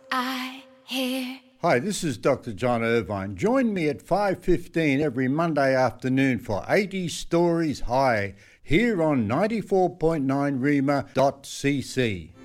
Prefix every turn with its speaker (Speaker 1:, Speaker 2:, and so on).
Speaker 1: I hear.
Speaker 2: Hi, this is Dr. John Irvine. Join me at 5:15 every Monday afternoon for 80 Stories High here on 94.9rema.cc.